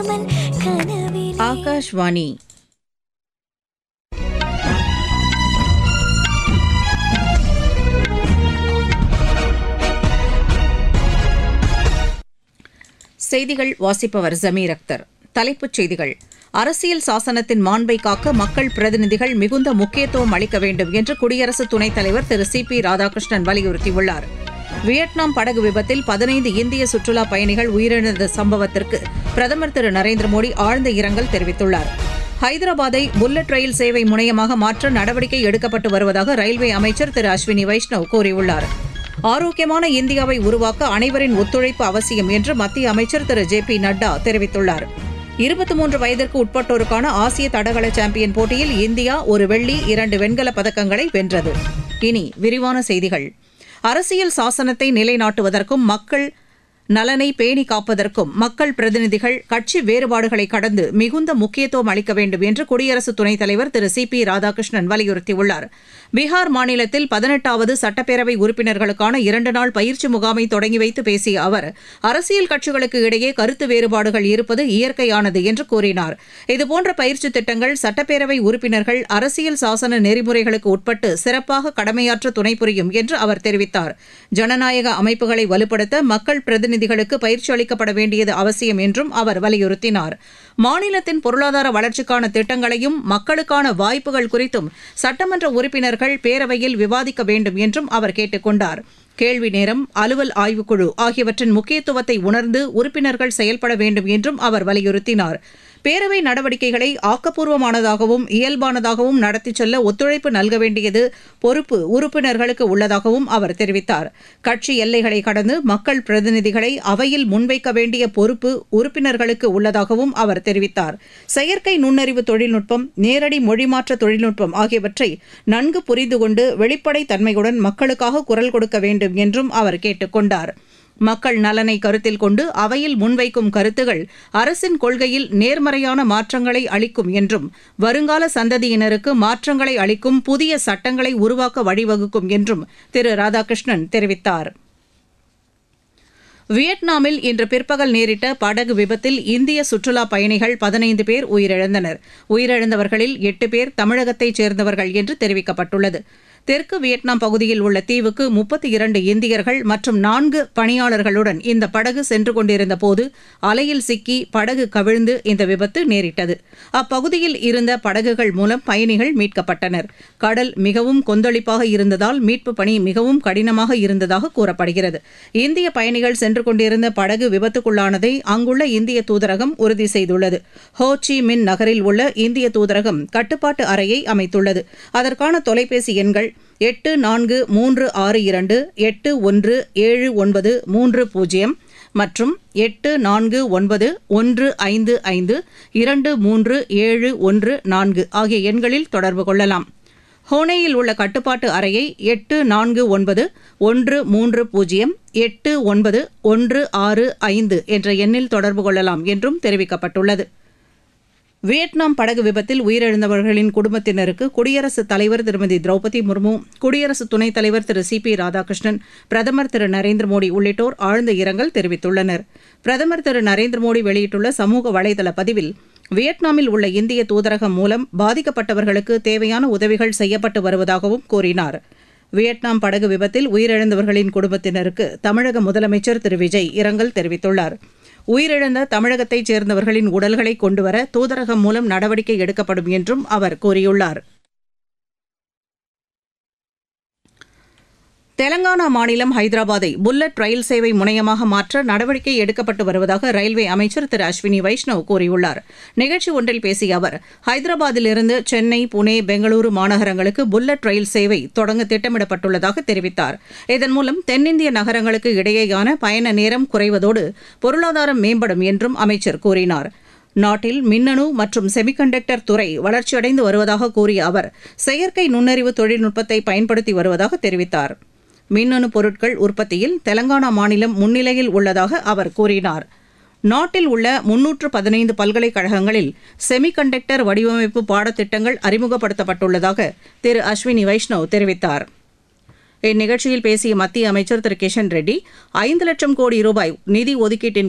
ஆகாஷ்வாணி. செய்திகள் வாசிப்பவர் ஜமீர் அக்தர். தலைப்புச் செய்திகள்: அரசியல் சாசனத்தின் மாண்பை காக்க மக்கள் பிரதிநிதிகள் மிகுந்த முக்கியத்துவம் அளிக்க வேண்டும் என்று குடியரசு துணைத் தலைவர் திரு சி.பி. ராதாகிருஷ்ணன் வலியுறுத்தியுள்ளார். வியட்நாம் படகு விபத்தில் 15 இந்திய சுற்றுலாப் பயணிகள் உயிரிழந்த சம்பவத்திற்கு பிரதமர் திரு நரேந்திர மோடி ஆழ்ந்த இரங்கல் தெரிவித்துள்ளார். ஹைதராபாத்தை புல்லட் ரயில் சேவை முனையமாக மாற்ற நடவடிக்கை எடுக்கப்பட்டு வருவதாக ரயில்வே அமைச்சர் திரு அஸ்வினி வைஷ்ணவ் கூறியுள்ளார். ஆரோக்கியமான இந்தியாவை உருவாக்க அனைவரின் ஒத்துழைப்பு அவசியம் என்று மத்திய அமைச்சர் திரு ஜே.பி. நட்டா தெரிவித்துள்ளார். 23 வயதிற்கு உட்பட்டோருக்கான ஆசிய தடகள சாம்பியன் போட்டியில் இந்தியா ஒரு வெள்ளி 2 வெண்கலப் பதக்கங்களை வென்றது. இனி விரிவான செய்திகள். அரசியல் சாசனத்தை நிலைநாட்டுவதற்கும் மக்கள் நலனை பேணி காப்பதற்கும் மக்கள் பிரதிநிதிகள் கட்சி வேறுபாடுகளை கடந்து மிகுந்த முக்கியத்துவம் அளிக்க வேண்டும் என்று குடியரசு துணைத் தலைவர் திரு சி.பி. ராதாகிருஷ்ணன் வலியுறுத்தியுள்ளார். பீகார் மாநிலத்தில் 18வது சட்டப்பேரவை உறுப்பினர்களுக்கான 2 நாள் பயிற்சி முகாமை தொடங்கி வைத்து பேசிய அவர், அரசியல் கட்சிகளுக்கு இடையே கருத்து வேறுபாடுகள் இருப்பது இயற்கையானது என்று கூறினார். இதுபோன்ற பயிற்சி திட்டங்கள் சட்டப்பேரவை உறுப்பினர்கள் அரசியல் சாசன நெறிமுறைகளுக்கு உட்பட்டு சிறப்பாக கடமையாற்ற துணை புரியும் என்று அவர் தெரிவித்தார். ஜனநாயக அமைப்புகளை வலுப்படுத்த மக்கள் பிரதிநிதிகளுக்கு பயிற்சி அளிக்கப்பட வேண்டியது அவசியம் என்றும் அவர் வலியுறுத்தினார். மாநிலத்தின் பொருளாதார வளர்ச்சிக்கான திட்டங்களையும் மக்களுக்கான வாய்ப்புகள் குறித்தும் சட்டமன்ற உறுப்பினர்கள் பேரவையில் விவாதிக்க வேண்டும் என்றும் அவர் கேட்டுக் கொண்டார். கேள்வி நேரம், அலுவல் ஆய்வுக்குழு ஆகியவற்றின் முக்கியத்துவத்தை உணர்ந்து உறுப்பினர்கள் செயல்பட வேண்டும் என்றும் அவர் வலியுறுத்தினார். பேரவை நடவடிக்கைகளை ஆக்கப்பூர்வமானதாகவும் இயல்பானதாகவும் நடத்திச் செல்ல ஒத்துழைப்பு நல்க வேண்டியது பொறுப்பு உறுப்பினர்களுக்கு உள்ளதாகவும் அவர் தெரிவித்தார். கட்சி எல்லைகளை கடந்து மக்கள் பிரதிநிதிகளை அவையில் முன்வைக்க வேண்டிய பொறுப்பு உறுப்பினர்களுக்கு உள்ளதாகவும் அவர் தெரிவித்தார். செயற்கை நுண்ணறிவு தொழில்நுட்பம், நேரடி மொழிமாற்ற தொழில்நுட்பம் ஆகியவற்றை நன்கு புரிந்து கொண்டு வெளிப்படைத் தன்மையுடன் மக்களுக்காக குரல் கொடுக்க வேண்டும் என்றும் அவர் கேட்டுக் கொண்டார். மக்கள் நலனை கருத்தில் கொண்டு அவையில் முன்வைக்கும் கருத்துகள் அரசின் கொள்கையில் நேர்மறையான மாற்றங்களை அளிக்கும் என்றும் வருங்கால சந்ததியினருக்கு மாற்றங்களை அளிக்கும் புதிய சட்டங்களை உருவாக்க வழிவகுக்கும் என்றும் திரு ராதாகிருஷ்ணன் தெரிவித்தார். வியட்நாமில் இன்று பிற்பகல் நேரிட்ட படகு விபத்தில் இந்திய சுற்றுலாப் பயணிகள் 15 பேர் உயிரிழந்தனர். உயிரிழந்தவர்களில் 8 பேர் தமிழகத்தைச் சேர்ந்தவர்கள் என்று தெரிவிக்கப்பட்டுள்ளது. தெற்கு வியட்நாம் பகுதியில் உள்ள தீவுக்கு 32 இந்தியர்கள் மற்றும் 4 பணியாளர்களுடன் இந்த படகு சென்று கொண்டிருந்த போது அலையில் சிக்கி படகு கவிழ்ந்து இந்த விபத்து நேரிட்டது. அப்பகுதியில் இருந்த படகுகள் மூலம் பயணிகள் மீட்கப்பட்டனர். கடல் மிகவும் கொந்தளிப்பாக இருந்ததால் மீட்புப் பணி மிகவும் கடினமாக இருந்ததாக கூறப்படுகிறது. இந்திய பயணிகள் சென்று கொண்டிருந்த படகு விபத்துக்குள்ளானதை அங்குள்ள இந்திய தூதரகம் உறுதி செய்துள்ளது. ஹோ சி மின் நகரில் உள்ள இந்திய தூதரகம் கட்டுப்பாட்டு அறையை அமைத்துள்ளது. அதற்கான தொலைபேசி எண்கள் 8432817930 மற்றும் 8491552374 ஆகிய எண்களில் தொடர்பு கொள்ளலாம். ஹோனேயில் உள்ள கட்டுப்பாட்டு அறையை 8491308916 என்ற எண்ணில் தொடர்பு கொள்ளலாம் என்றும் தெரிவிக்கப்பட்டுள்ளது. வியட்நாம் படகு விபத்தில் உயிரிழந்தவர்களின் குடும்பத்தினருக்கு குடியரசுத் தலைவர் திருமதி திரௌபதி முர்மு, குடியரசு துணைத் தலைவர் திரு சி.பி. ராதாகிருஷ்ணன், பிரதமர் திரு நரேந்திர மோடி உள்ளிட்டோர் ஆழ்ந்த இரங்கல் தெரிவித்துள்ளனர். பிரதமர் திரு நரேந்திர மோடி வெளியிட்டுள்ள சமூக வலைதள பதிவில், வியட்நாமில் உள்ள இந்திய தூதரகம் மூலம் பாதிக்கப்பட்டவர்களுக்கு தேவையான உதவிகள் செய்யப்பட்டு வருவதாகவும் கூறினார். வியட்நாம் படகு விபத்தில் உயிரிழந்தவர்களின் குடும்பத்தினருக்கு தமிழக முதலமைச்சர் திரு விஜய் இரங்கல் தெரிவித்துள்ளார். உயிரிழந்த தமிழகத்தைச் சேர்ந்தவர்களின் உடல்களை கொண்டுவர தூதரகம் மூலம் நடவடிக்கை எடுக்கப்படும் என்றும் அவர் கூறியுள்ளார். தெலங்கானா மாநிலம் ஹைதராபாத்தை புல்லட் ரயில் சேவை முனையமாக மாற்ற நடவடிக்கை எடுக்கப்பட்டு வருவதாக ரயில்வே அமைச்சர் திரு அஸ்வினி வைஷ்ணவ் கூறியுள்ளார். நிகழ்ச்சி ஒன்றில் பேசிய அவர், ஹைதராபாத்திலிருந்து சென்னை, புனே, பெங்களூரு மாநகரங்களுக்கு புல்லட் ரயில் சேவை தொடங்க திட்டமிடப்பட்டுள்ளதாக தெரிவித்தார். இதன் மூலம் தென்னிந்திய நகரங்களுக்கு இடையேயான பயண நேரம் குறைவதோடு பொருளாதாரம் மேம்படும் என்றும் அமைச்சர் கூறினார். நாட்டில் மின்னணு மற்றும் செமிகண்டக்டர் துறை வளர்ச்சியடைந்து வருவதாக கூறிய அவர், செயற்கை நுண்ணறிவு தொழில்நுட்பத்தை பயன்படுத்தி வருவதாக தெரிவித்தார். மின்னணு பொருட்கள் உற்பத்தியில் தெலங்கானா மாநிலம் முன்னிலையில் உள்ளதாக அவர் கூறினார். நாட்டில் உள்ள 315 பல்கலைக்கழகங்களில் செமிகண்டக்டர் வடிவமைப்பு பாடத்திட்டங்கள் அறிமுகப்படுத்தப்பட்டுள்ளதாக திரு அஸ்வினி வைஷ்ணவ் தெரிவித்தார். இந்நிகழ்ச்சியில் பேசிய மத்திய அமைச்சர் திரு கிஷன் ரெட்டி, 5 லட்சம் கோடி ரூபாய் நிதி ஒதுக்கீட்டின்